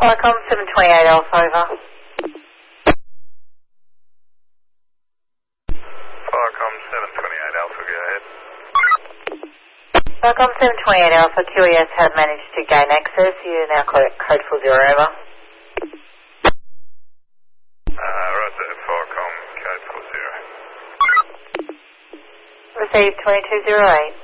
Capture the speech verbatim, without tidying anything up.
Falcom seven twenty-eight Alpha, over. Falcom seven twenty-eight Alpha, go ahead. Falcom seven twenty-eight Alpha, Q E S have managed to gain access. You are now code, code four zero, over. Uh, Roger, Falcom, code four zero. Received twenty-two zero eight.